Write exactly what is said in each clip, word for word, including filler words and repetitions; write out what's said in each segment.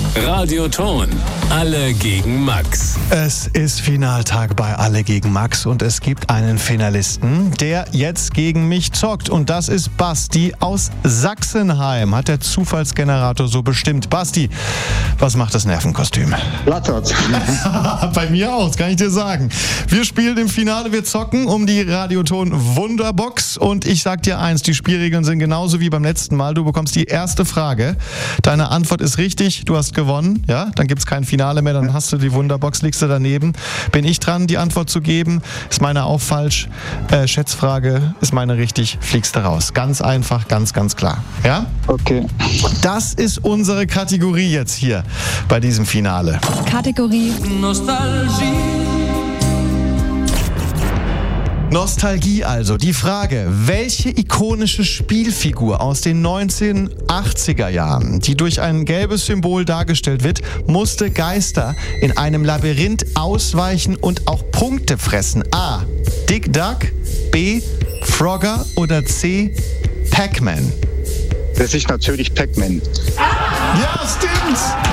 Radioton. Alle gegen Max. Es ist Finaltag bei Alle gegen Max und es gibt einen Finalisten, der jetzt gegen mich zockt. Und das ist Basti aus Sachsenheim. Hat der Zufallsgenerator so bestimmt. Basti, was macht das Nervenkostüm? Flattert. Bei mir auch, kann ich dir sagen. Wir spielen im Finale, wir zocken um die Radioton Wunderbox. Und ich sag dir eins, die Spielregeln sind genauso wie beim letzten Mal. Du bekommst die erste Frage. Deine Antwort ist richtig, du hast gewonnen. Ja, dann gibt es kein Finale mehr, dann hast du die Wunderbox, liegst du daneben. Bin ich dran, die Antwort zu geben? Ist meine auch falsch? Äh, Schätzfrage, ist meine richtig, fliegst du raus. Ganz einfach, ganz, ganz klar. Ja? Okay. Das ist unsere Kategorie jetzt hier bei diesem Finale. Kategorie Nostalgie. Nostalgie also. Die Frage, welche ikonische Spielfigur aus den neunzehnhundertachtziger Jahren, die durch ein gelbes Symbol dargestellt wird, musste Geister in einem Labyrinth ausweichen und auch Punkte fressen? A. Dick Duck, B. Frogger oder C. Pac-Man? Das ist natürlich Pac-Man. Ja, stimmt!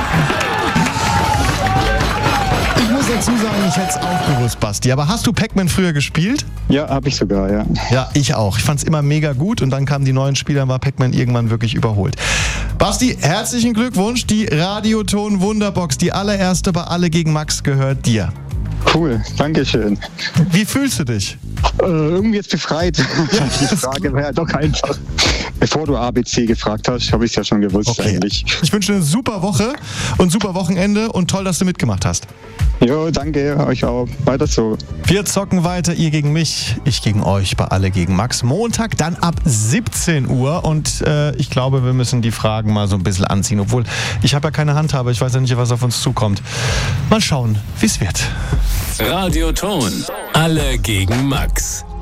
Ich muss dazu sagen, ich hätte es auch gewusst, Basti. Aber hast du Pac-Man früher gespielt? Ja, habe ich sogar, ja. Ja, ich auch. Ich fand es immer mega gut und dann kamen die neuen Spieler und war Pac-Man irgendwann wirklich überholt. Basti, herzlichen Glückwunsch. Die Radioton Wunderbox, die allererste bei Alle gegen Max, gehört dir. Cool, danke schön. Wie fühlst du dich? Äh, irgendwie jetzt befreit. Die Frage war ja doch einfach. Bevor du A B C gefragt hast, habe ich es ja schon gewusst Okay. eigentlich. Ich wünsche dir eine super Woche und super Wochenende und toll, dass du mitgemacht hast. Jo, danke, euch auch. Weiter so. Wir zocken weiter, ihr gegen mich, ich gegen euch bei Alle gegen Max. Montag dann ab siebzehn Uhr und äh, ich glaube, wir müssen die Fragen mal so ein bisschen anziehen, obwohl ich habe ja keine Handhabe, ich weiß ja nicht, was auf uns zukommt. Mal schauen, wie es wird. Radioton. Alle gegen Max.